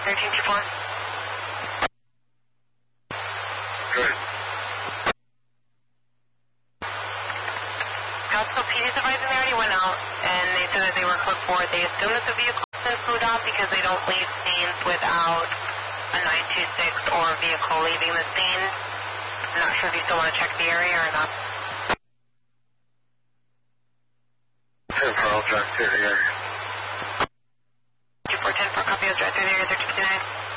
1324. Good. Scottsville PD's advising they already went out, and they said that they were code 4. They assume that the vehicle has been slowed down because they don't leave scenes without a 926 or a vehicle leaving the scene. I'm not sure if you still want to check the area or not. 10 for all drive through the area. 2410 for copy of drive through the area 1359.